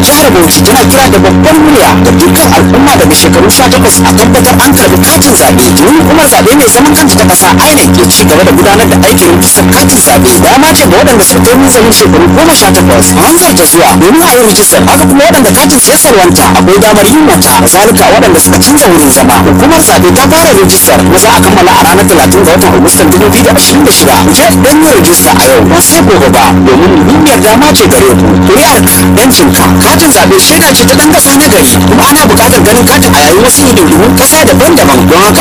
jihar Bauchi tana kira da babban murya da dukkan al'umma daga shekaru 18 a tabbatar an karbi katin zaɓe. Domin hukumar zaɓe mai zaman kanta ta ƙasa INEC ke ci gaba da gudanar da aikin rijistar katin zaɓe. Dama ce ga waɗanda suka kai munzalin shekaru 18 a hanzarta zuwa domin a yi rijistar. Haka kuma waɗanda katin ya salwanta akwai damar yin wata. Kazalika waɗanda suka canza wurin zama. Hukumar zaɓe ta fara rijistar kuma za a kammala a ranar 30 ga watan Agustan 2026. Ku je don yin rijista a yau ba sai gobe ba domin muhimmiyar dama ce gare ku. Kuri'arka, 'yancinka, katin zaɓe shaida ce ta ɗan ƙasa na gari kuma ana buƙatar ganin katin a yayin wasu hidindimun ƙasa daban-daban. Don haka